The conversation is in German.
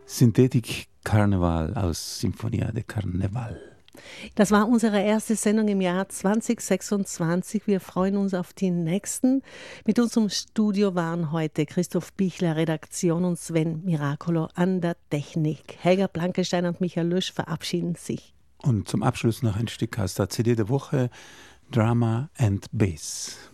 Synthetic Carnival aus Sinfonia de Carnaval. Das war unsere erste Sendung im Jahr 2026. Wir freuen uns auf die nächsten. Mit uns im Studio waren heute Christoph Bichler, Redaktion, und Sven Miracolo an der Technik. Helga Blankenstein und Michael Lösch verabschieden sich. Und zum Abschluss noch ein Stück aus der CD der Woche, Drama and Bass.